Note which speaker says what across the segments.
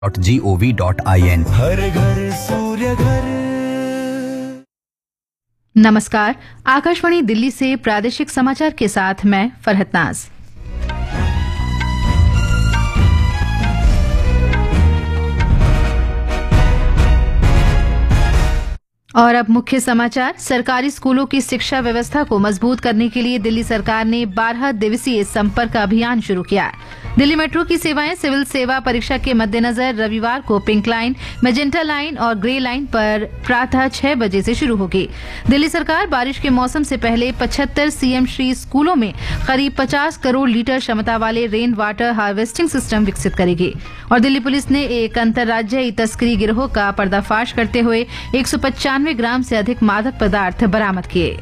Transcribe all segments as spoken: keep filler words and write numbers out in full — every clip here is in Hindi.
Speaker 1: Dot G O V dot I N.
Speaker 2: हर घर सूर्य घर।
Speaker 3: नमस्कार, आकाशवाणी दिल्ली से प्रादेशिक समाचार के साथ मैं फरहत नाज। और अब मुख्य समाचार। सरकारी स्कूलों की शिक्षा व्यवस्था को मजबूत करने के लिए दिल्ली सरकार ने बारह दिवसीय संपर्क अभियान शुरू किया। दिल्ली मेट्रो की सेवाएं सिविल सेवा परीक्षा के मद्देनजर रविवार को पिंक लाइन, मैजेंटा लाइन और ग्रे लाइन पर प्रातः छह बजे से शुरू होगी। दिल्ली सरकार बारिश के मौसम से पहले पचहत्तर सीएम श्री स्कूलों में करीब पचास करोड़ लीटर क्षमता वाले रेन वाटर हार्वेस्टिंग सिस्टम विकसित करेगी। और दिल्ली पुलिस ने एक अंतर्राज्यीय तस्करी गिरोह का पर्दाफाश करते हुए एक सौ पचानवे ग्राम से अधिक मादक पदार्थ बरामद किए।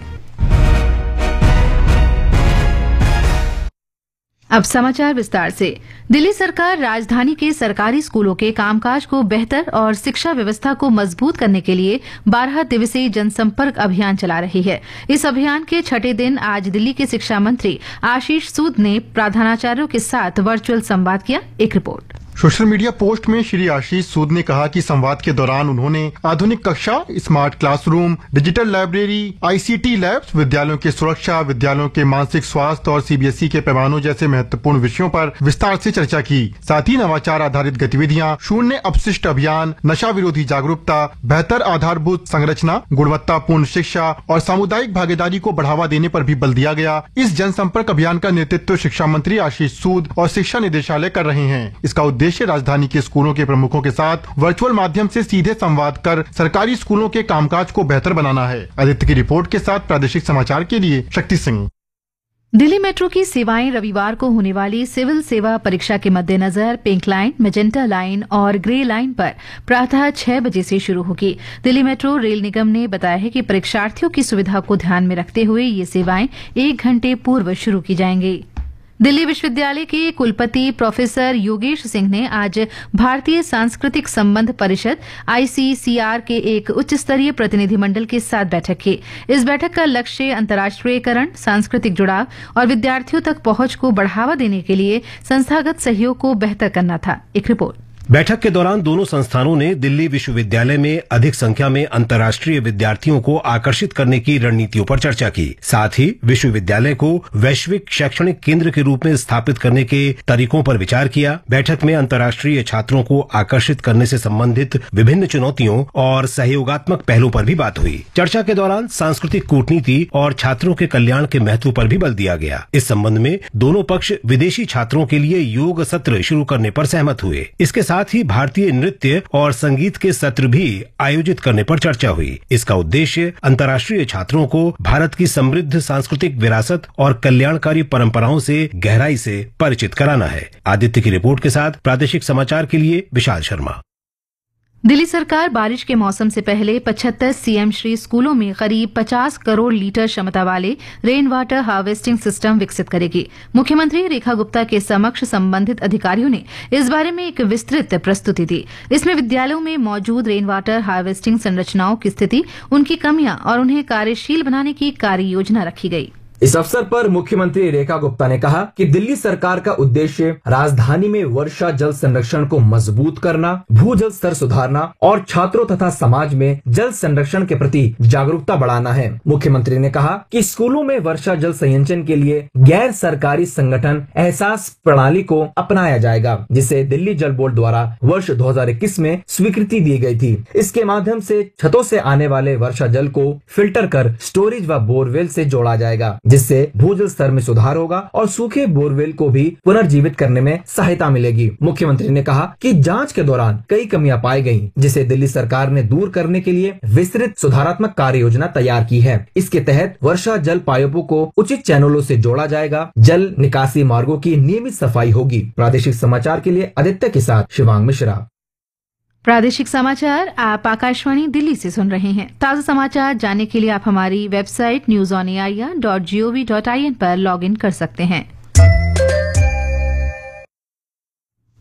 Speaker 3: अब समाचार विस्तार से। दिल्ली सरकार राजधानी के सरकारी स्कूलों के कामकाज को बेहतर और शिक्षा व्यवस्था को मजबूत करने के लिए बारह दिवसीय जनसंपर्क अभियान चला रही है। इस अभियान के छठे दिन आज दिल्ली के शिक्षा मंत्री आशीष सूद ने प्रधानाचार्यों के साथ वर्चुअल संवाद किया। एक रिपोर्ट।
Speaker 4: सोशल मीडिया पोस्ट में श्री आशीष सूद ने कहा कि संवाद के दौरान उन्होंने आधुनिक कक्षा, smart classroom, digital library, ICT labs, विद्यालयों की सुरक्षा, विद्यालयों के मानसिक स्वास्थ्य और सीबीएसई के पैमानों जैसे महत्वपूर्ण विषयों पर विस्तार से चर्चा की। साथ ही नवाचार आधारित गतिविधियां, शून्य अपशिष्ट अभियान, नशा विरोधी जागरूकता, बेहतर आधारभूत संरचना, गुणवत्तापूर्ण शिक्षा और सामुदायिक भागीदारी को बढ़ावा देने पर भी बल दिया गया। इस जनसंपर्क अभियान का नेतृत्व शिक्षा मंत्री आशीष सूद और शिक्षा निदेशालय कर रहे हैं। इसका उद्देश्य राजधानी के स्कूलों के प्रमुखों के साथ वर्चुअल माध्यम से सीधे संवाद कर सरकारी स्कूलों के कामकाज को बेहतर बनाना है। आदित्य की रिपोर्ट के साथ प्रादेशिक समाचार के लिए शक्ति सिंह।
Speaker 3: दिल्ली मेट्रो की सेवाएं रविवार को होने वाली सिविल सेवा परीक्षा के मद्देनजर पिंक लाइन, मैजेंटा लाइन और ग्रे लाइन पर प्रातः छह बजे से शुरू होगी। दिल्ली मेट्रो रेल निगम ने बताया है कि परीक्षार्थियों की सुविधा को ध्यान में रखते हुए ये सेवाएं एक घंटे पूर्व शुरू की जाएंगी। दिल्ली विश्वविद्यालय के कुलपति प्रोफेसर योगेश सिंह ने आज भारतीय सांस्कृतिक संबंध परिषद आईसीसीआर के एक उच्च स्तरीय प्रतिनिधिमंडल के साथ बैठक की। इस बैठक का लक्ष्य अंतर्राष्ट्रीयकरण, सांस्कृतिक जुड़ाव और विद्यार्थियों तक पहुंच को बढ़ावा देने के लिए संस्थागत सहयोग को बेहतर करना था। एक रिपोर्ट।
Speaker 5: बैठक के दौरान दोनों संस्थानों ने दिल्ली विश्वविद्यालय में अधिक संख्या में अंतर्राष्ट्रीय विद्यार्थियों को आकर्षित करने की रणनीतियों पर चर्चा की। साथ ही विश्वविद्यालय को वैश्विक शैक्षणिक केंद्र के रूप में स्थापित करने के तरीकों पर विचार किया। बैठक में अंतर्राष्ट्रीय छात्रों को आकर्षित करने से संबंधित विभिन्न चुनौतियों और सहयोगात्मक पहलों पर भी बात हुई। चर्चा के दौरान सांस्कृतिक कूटनीति और छात्रों के कल्याण के महत्व पर भी बल दिया गया। इस संबंध में दोनों पक्ष विदेशी छात्रों के लिए योग सत्र शुरू करने पर सहमत हुए। इसके साथ साथ ही भारतीय नृत्य और संगीत के सत्र भी आयोजित करने पर चर्चा हुई। इसका उद्देश्य अंतर्राष्ट्रीय छात्रों को भारत की समृद्ध सांस्कृतिक विरासत और कल्याणकारी परंपराओं से गहराई से परिचित कराना है। आदित्य की रिपोर्ट के साथ प्रादेशिक समाचार के लिए विशाल शर्मा।
Speaker 3: दिल्ली सरकार बारिश के मौसम से पहले पचहत्तर सीएम श्री स्कूलों में करीब पचास करोड़ लीटर क्षमता वाले रेन वाटर हार्वेस्टिंग सिस्टम विकसित करेगी। मुख्यमंत्री रेखा गुप्ता के समक्ष संबंधित अधिकारियों ने इस बारे में एक विस्तृत प्रस्तुति दी। इसमें विद्यालयों में मौजूद रेन वाटर हार्वेस्टिंग संरचनाओं की स्थिति, उनकी कमियां और उन्हें कार्यशील बनाने की कार्य योजना रखी गई।
Speaker 6: इस अवसर पर मुख्यमंत्री रेखा गुप्ता ने कहा कि दिल्ली सरकार का उद्देश्य राजधानी में वर्षा जल संरक्षण को मजबूत करना, भूजल स्तर सुधारना और छात्रों तथा समाज में जल संरक्षण के प्रति जागरूकता बढ़ाना है। मुख्यमंत्री ने कहा कि स्कूलों में वर्षा जल संचयन के लिए गैर सरकारी संगठन एहसास प्रणाली को अपनाया जाएगा, जिसे दिल्ली जल बोर्ड द्वारा वर्ष दो हजार इक्कीस में स्वीकृति दी गई थी। इसके माध्यम से छतों से आने वाले वर्षा जल को फिल्टर कर स्टोरेज व बोरवेल से जोड़ा जाएगा, जिससे भूजल स्तर में सुधार होगा और सूखे बोरवेल को भी पुनर्जीवित करने में सहायता मिलेगी। मुख्यमंत्री ने कहा कि जांच के दौरान कई कमियां पाई गईं, जिसे दिल्ली सरकार ने दूर करने के लिए विस्तृत सुधारात्मक कार्य योजना तैयार की है। इसके तहत वर्षा जल पाइपों को उचित चैनलों से जोड़ा जाएगा, जल निकासी मार्गों की नियमित सफाई होगी। प्रादेशिक समाचार के लिए आदित्य के साथ शिवांग मिश्रा।
Speaker 3: प्रादेशिक समाचार आप आकाशवाणी दिल्ली से सुन रहे हैं। ताजा समाचार जानने के लिए आप हमारी website news on AIR dot G O V dot I N पर लॉग इन कर सकते हैं।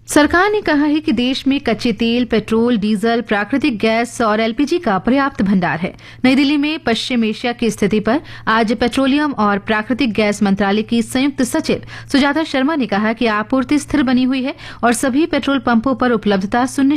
Speaker 3: सरकार ने कहा है कि देश में कच्चे तेल, पेट्रोल, डीजल, प्राकृतिक गैस और एलपीजी का पर्याप्त भंडार है। नई दिल्ली में पश्चिम एशिया की स्थिति पर आज पेट्रोलियम और प्राकृतिक गैस मंत्रालय की संयुक्त सचिव सुजाता शर्मा ने कहा कि आपूर्ति स्थिर बनी हुई है और सभी पेट्रोल पंपों पर उपलब्धता सुनिश्चित